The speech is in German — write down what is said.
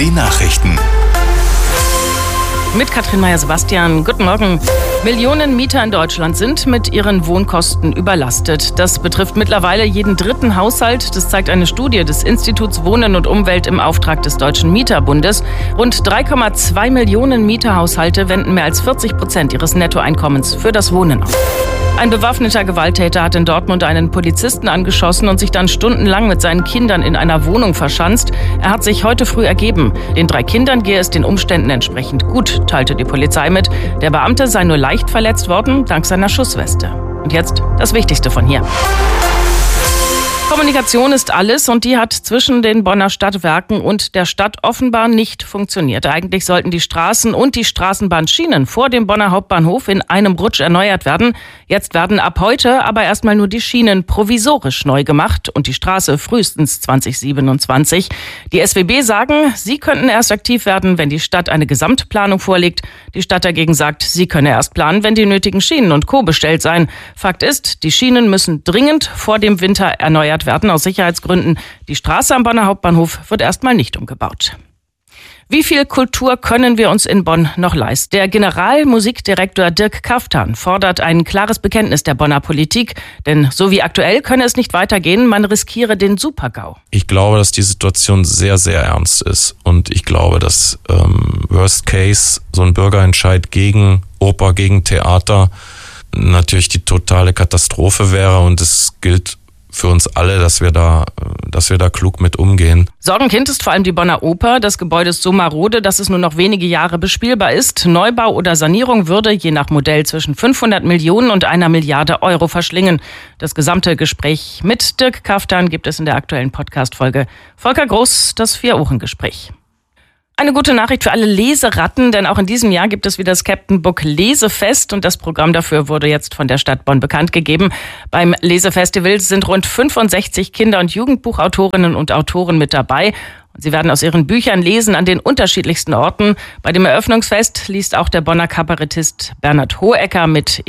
Nachrichten. Mit Katrin Meyer-Sebastian. Guten Morgen. Millionen Mieter in Deutschland sind mit ihren Wohnkosten überlastet. Das betrifft mittlerweile jeden dritten Haushalt. Das zeigt eine Studie des Instituts Wohnen und Umwelt im Auftrag des Deutschen Mieterbundes. Rund 3,2 Millionen Mieterhaushalte wenden mehr als 40% ihres Nettoeinkommens für das Wohnen auf. Ein bewaffneter Gewalttäter hat in Dortmund einen Polizisten angeschossen und sich dann stundenlang mit seinen Kindern in einer Wohnung verschanzt. Er hat sich heute früh ergeben. Den 3 Kindern gehe es den Umständen entsprechend gut, teilte die Polizei mit. Der Beamte sei nur leicht verletzt worden, dank seiner Schussweste. Und jetzt das Wichtigste von hier. Kommunikation ist alles und die hat zwischen den Bonner Stadtwerken und der Stadt offenbar nicht funktioniert. Eigentlich sollten die Straßen und die Straßenbahnschienen vor dem Bonner Hauptbahnhof in einem Rutsch erneuert werden. Jetzt werden ab heute aber erstmal nur die Schienen provisorisch neu gemacht und die Straße frühestens 2027. Die SWB sagen, sie könnten erst aktiv werden, wenn die Stadt eine Gesamtplanung vorlegt. Die Stadt dagegen sagt, sie könne erst planen, wenn die nötigen Schienen und Co. bestellt seien. Fakt ist, die Schienen müssen dringend vor dem Winter erneuert werden aus Sicherheitsgründen. Die Straße am Bonner Hauptbahnhof wird erstmal nicht umgebaut. Wie viel Kultur können wir uns in Bonn noch leisten? Der Generalmusikdirektor Dirk Kaftan fordert ein klares Bekenntnis der Bonner Politik. Denn so wie aktuell könne es nicht weitergehen, man riskiere den Super-GAU. Ich glaube, dass die Situation sehr, sehr ernst ist. Und ich glaube, dass Worst Case, so ein Bürgerentscheid gegen Oper, gegen Theater, natürlich die totale Katastrophe wäre. Und es gilt für uns alle, dass wir da klug mit umgehen. Sorgenkind ist vor allem die Bonner Oper. Das Gebäude ist so marode, dass es nur noch wenige Jahre bespielbar ist. Neubau oder Sanierung würde je nach Modell zwischen 500 Millionen und 1 Milliarde Euro verschlingen. Das gesamte Gespräch mit Dirk Kaftan gibt es in der aktuellen Podcast-Folge. Volker Groß, das 4-Ohren-Gespräch. Eine gute Nachricht für alle Leseratten, denn auch in diesem Jahr gibt es wieder das Captain Book Lesefest und das Programm dafür wurde jetzt von der Stadt Bonn bekannt gegeben. Beim Lesefestival sind rund 65 Kinder- und Jugendbuchautorinnen und Autoren mit dabei. Und sie werden aus ihren Büchern lesen an den unterschiedlichsten Orten. Bei dem Eröffnungsfest liest auch der Bonner Kabarettist Bernhard Hohecker mit